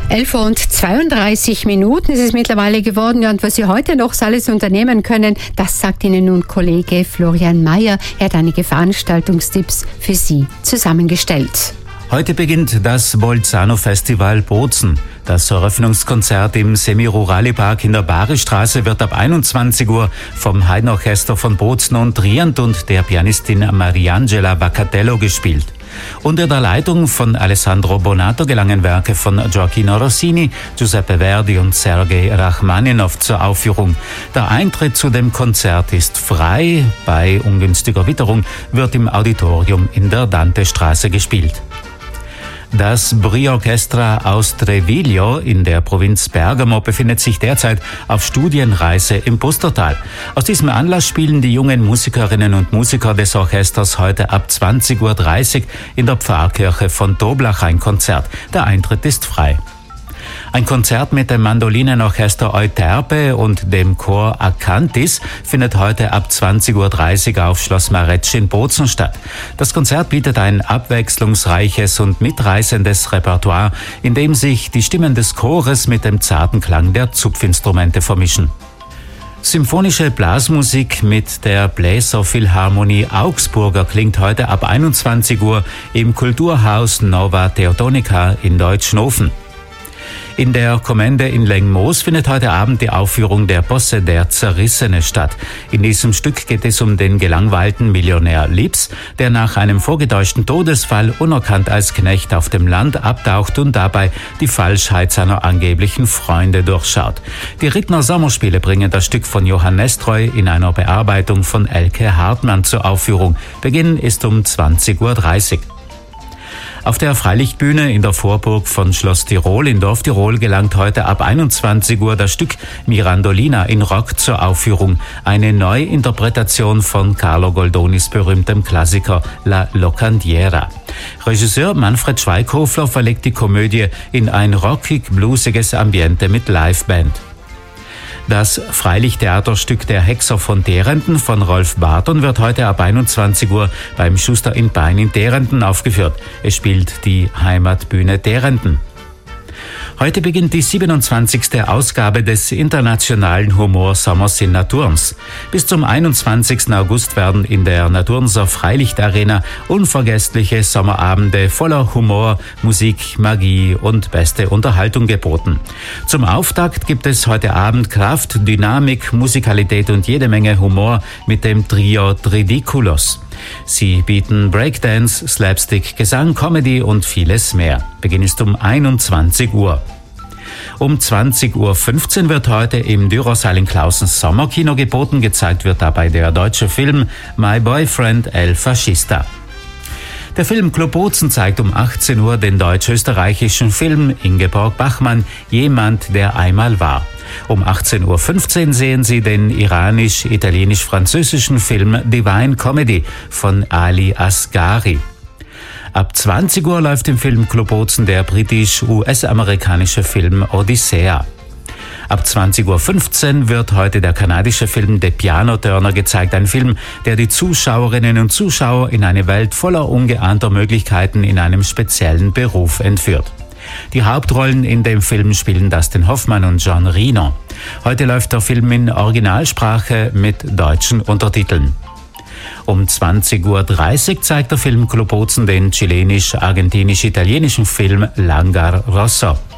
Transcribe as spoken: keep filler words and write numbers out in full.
elf Uhr und zweiunddreißig Minuten ist es mittlerweile geworden. Ja, und was Sie heute noch so alles unternehmen können, das sagt Ihnen nun Kollege Florian Mayer. Er hat einige Veranstaltungstipps für Sie zusammengestellt. Heute beginnt das Bolzano-Festival Bozen. Das Eröffnungskonzert im Semi-Rurali-Park in der Barestraße wird ab einundzwanzig Uhr vom Heidenorchester von Bozen und Trient und der Pianistin Mariangela Vaccatello gespielt. Unter der Leitung von Alessandro Bonato gelangen Werke von Gioacchino Rossini, Giuseppe Verdi und Sergei Rachmaninow zur Aufführung. Der Eintritt zu dem Konzert ist frei. Bei ungünstiger Witterung wird im Auditorium in der Dante-Straße gespielt. Das Brio Orchestra aus Treviglio in der Provinz Bergamo befindet sich derzeit auf Studienreise im Pustertal. Aus diesem Anlass spielen die jungen Musikerinnen und Musiker des Orchesters heute ab zwanzig Uhr dreißig in der Pfarrkirche von Toblach ein Konzert. Der Eintritt ist frei. Ein Konzert mit dem Mandolinenorchester Euterpe und dem Chor Acantis findet heute ab zwanzig Uhr dreißig auf Schloss Marecci in Bozen statt. Das Konzert bietet ein abwechslungsreiches und mitreißendes Repertoire, in dem sich die Stimmen des Chores mit dem zarten Klang der Zupfinstrumente vermischen. Symphonische Blasmusik mit der Bläserphilharmonie Augsburger klingt heute ab einundzwanzig Uhr im Kulturhaus Nova Teutonica in Deutschnofen. In der Kommende in Lengmoos findet heute Abend die Aufführung der Posse der Zerrissene statt. In diesem Stück geht es um den gelangweilten Millionär Lips, der nach einem vorgetäuschten Todesfall unerkannt als Knecht auf dem Land abtaucht und dabei die Falschheit seiner angeblichen Freunde durchschaut. Die Rittner Sommerspiele bringen das Stück von Johann Nestroy in einer Bearbeitung von Elke Hartmann zur Aufführung. Beginn ist um zwanzig Uhr dreißig. Auf der Freilichtbühne in der Vorburg von Schloss Tirol in Dorf Tirol gelangt heute ab einundzwanzig Uhr das Stück Mirandolina in Rock zur Aufführung. Eine Neuinterpretation von Carlo Goldonis berühmtem Klassiker La Locandiera. Regisseur Manfred Schweighöfler verlegt die Komödie in ein rockig-bluesiges Ambiente mit Liveband. Das Freilichttheaterstück Der Hexer von Derenden von Rolf Barton wird heute ab einundzwanzig Uhr beim Schuster in Pein in Derenden aufgeführt. Es spielt die Heimatbühne Derenden. Heute beginnt die siebenundzwanzigste Ausgabe des Internationalen Humorsommers in Naturns. Bis zum einundzwanzigsten August werden in der Naturnser Freilichtarena unvergessliche Sommerabende voller Humor, Musik, Magie und beste Unterhaltung geboten. Zum Auftakt gibt es heute Abend Kraft, Dynamik, Musikalität und jede Menge Humor mit dem Trio Tridiculos. Sie bieten Breakdance, Slapstick, Gesang, Comedy und vieles mehr. Beginn ist um einundzwanzig Uhr. Um zwanzig Uhr fünfzehn wird heute im Dürersaal in Clausens Sommerkino geboten. Gezeigt wird dabei der deutsche Film My Boyfriend El Fascista. Der Film Club Bozen zeigt um achtzehn Uhr den deutsch-österreichischen Film Ingeborg Bachmann, Jemand, der einmal war. Um achtzehn Uhr fünfzehn sehen Sie den iranisch-italienisch-französischen Film Divine Comedy von Ali Asghari. Ab zwanzig Uhr läuft im Film Club Bozen der britisch-U S-amerikanische Film Odyssea. Ab zwanzig Uhr fünfzehn wird heute der kanadische Film The Piano Turner gezeigt, ein Film, der die Zuschauerinnen und Zuschauer in eine Welt voller ungeahnter Möglichkeiten in einem speziellen Beruf entführt. Die Hauptrollen in dem Film spielen Dustin Hoffmann und John Reno. Heute läuft der Film in Originalsprache mit deutschen Untertiteln. Um zwanzig Uhr dreißig zeigt der Film Club Bozen den chilenisch-argentinisch-italienischen Film Langar Rosso.